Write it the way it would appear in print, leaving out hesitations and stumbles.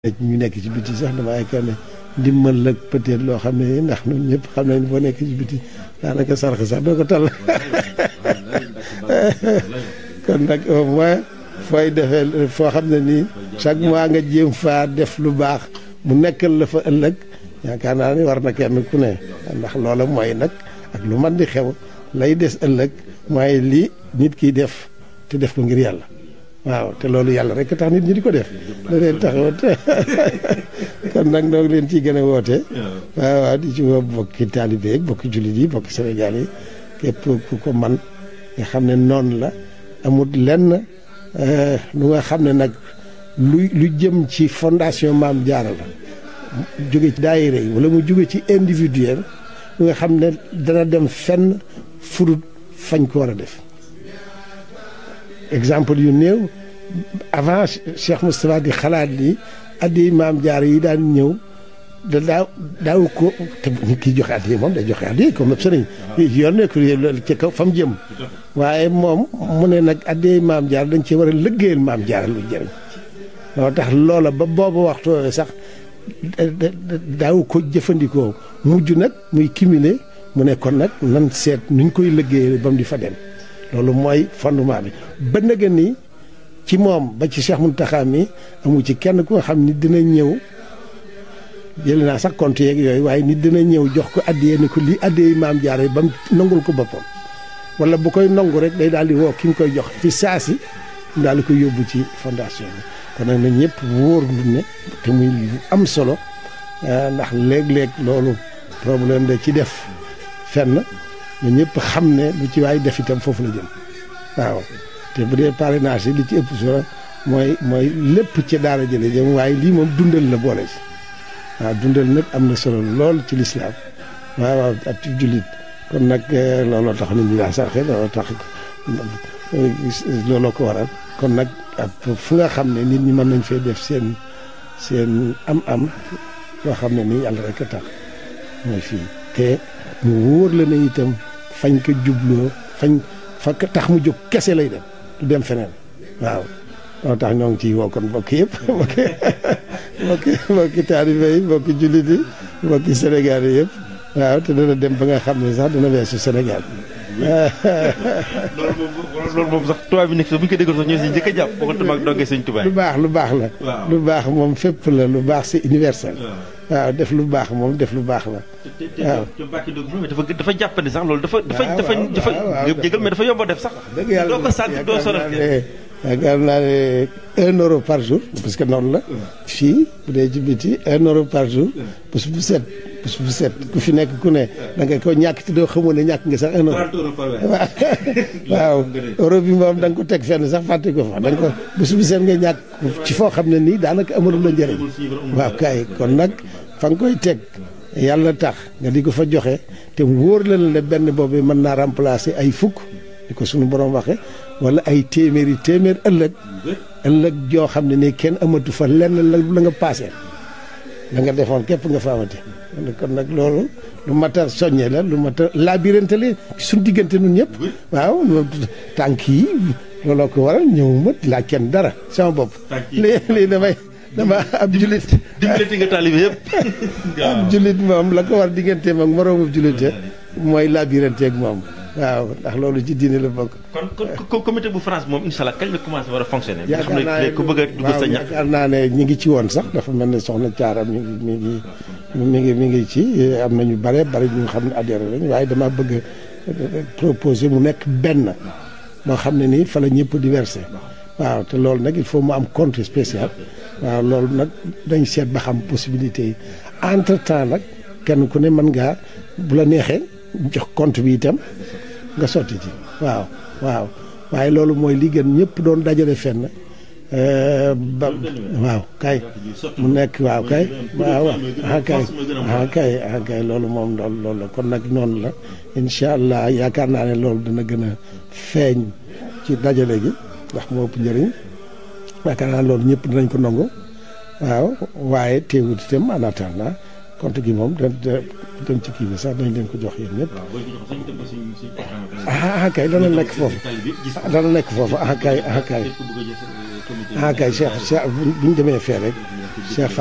ñu nekk ci biti sax dama yaakaar ne ndimbal la peut-être loo xam ne ndax ñun ñëpp xam nañ boo nekk ci biti daanaka sarx sax doo ko tal kon nag au moins fooy defee foo xam ne nii chaque mois nga jéem faa def lu baax mu nekkal la fa ëllëg yaakaar naa ni war na kenn ku ne ndax loola mooy nag ak lu man di xew lay des ëllëg mooy li nit kiy def te def ko ngir yàlla waaw te loolu yàlla rek tax nit ñi di ko def la leen taxawat kon nag noo ngi leen ciy gën a woote waaw di ci woo bokki taalibe yi bokki jullit yi bokki Sénégal yi képp ku ko man nga xam ne noonu la amul lenn lu nga xam ne nag lu jëm ci fondation Maam Jaara la jóge ci daayira yi wala mu jóge ci individuel lu nga xam ne dana dem fenn furut fañ ko war a def exemple yu néew avant Cheikh Moustapha di xalaat ni addi Maam Jaara yi daan ñëw daaw ko te nit ki joxe addi moom day joxe addi comme sëriñ yoon nekk ci kaw fa mu jëm waaye moom mu ne nag addi Maam Jaara dañ ci war a lëggéeyal Maam Jaara lu jëriñ loo tax loola ba boobu waxtu sax daaw ko jëfandikoo mujj nag muy cumuler mu ne kon nag nan seet nuñ koy lëggéeyal ba mu di fa dem loolu mooy fondement bi ba nga ni ci moom ba ci Cheikh Mountakha mi amu ci kenn ku nga xam ni dina ñëw jël naa sax compte yeeg yooyu waaye nit dina ñëw jox ko addiyee ni ko lii addiyee Maam Jaara ba mu nangul ko boppam wala bu koy nangu rek day daal di woo ki nga koy jox fi saasi daal di koy yóbbu ci fondation bi kon nag na ñëpp wóor lu ne te muy lu am solo ndax léeg-léeg loolu problème da ci def fenn ñu ñëpp xam ne lu ci waay def itam foofu la jëm waaw te bu dee parrainage yi li ci ëpp solo mooy lépp ci daara jële jëm waaye lii moom dundal la boole ci waaw dundal nag am na solo lool ci lislaam waaw ak ci jullit kon nag looloo tax nit ñi daa sarxe looloo tax looloo ko waral kon nag fu nga xam ne nit ñi mën nañ fee def seen am-am loo xam ne nii yàlla rek a tax mooy fii te mu wóor la ne itam fañ ko jubloo fa tax mu jóg kese lay dem du dem feneen waaw loo tax ñoo ngi ciy woo kon mbokk yëpp mbokki taalibe yi mbokki jullit yi mbokki Sénégal yi yëpp waaw te dana dem ba nga xam ne sax dana weesu Sénégal loolu moom sax tubaab bi nekk bu ñu ko déggoon sax ñoo si njëkk a jàpp boo ko tamit dongee sëñ tubaab lu baax la lu baax moom fépp la lu baax c'est universel waaw def lu baax moom def lu baax la waaw te Mbacke Ndiob dafa jàppandi sax loolu dafa jégal mais dafa yomb a def sax dëgg yàlla doo ko sant doo sonal yaakaar naa ne 1 euro par jour parce que noonu la fii bu dee ci biti 1 euro par jour bés bu set ku fi nekk ku ne da nga ko ñàkk ci doo xamoon ne ñàkk nga sax 1 euro waaw euro bi moom da nga ko teg fenn sax fàtte ko fa da nga ko bés bu set nga ñàkk ci foo xam ne nii daanaka amatul la njëriñ waaw kay kon nag fa nga koy teg yàlla tax nga di ko fa joxe te wóor la ne benn boobu mën naa remplacer ay fukk di ko suñu borom waxe wala ay téeméer ëllëg joo xam ne nii kenn amatu fa lenn la nga paasee la nga defoon képp nga fa amati kon nag loolu lu mat a soññe la lu mat a labirante la suñu diggante nun ñëpp waaw tànk yi looloo ko waral ñëwuma laa kenn dara sama bopp lii dama ab jullit dimbalati nga taalibe yëpp ab jullit moom la ko war digganteem ak moroomu jullite mooy labirante ak moom waaw ndax loolu ci diine la bokk. kon comité bu France moom incha allah kañ la commencé war a fonctionner. yaakaar naa ne ku bëgg a dugg sa ñax. yaakaar naa ne ñi ngi ci woon sax dafa mel ne soxna Thiara mi ngi ci am na ñu bari ñu xam ne adhéré lañ waaye dama bëgg proposer mu nekk benn moo xam ne nii fa la ñëpp di verser waaw te loolu nag il faut mu am compte spécial waaw loolu nag dañ seet ba xam possibilité yi entre temps nag kenn ku ne mën ngaa bu la neexee. jox compte bi itam nga sotti ci waaw waaye loolu mooy li gën ñëpp doon dajale fenn ba waaw kay mu nekk waaw kay kay loolu moom loolu la kon nag noonu la incha allah yaakaar naa ne loolu dana gën a feeñ ci dajale gi ndax moo ëpp njëriñ yaakaar naa loolu ñëpp dinañ ko nangu waaw waaye teewut itam en attendant compte gi moom dem ci kii bi sax dañ leen ko jox yéen ñëpp kay dana nekk foofu kay ah kay Cheikh bu ñu demee fee rek Cheikh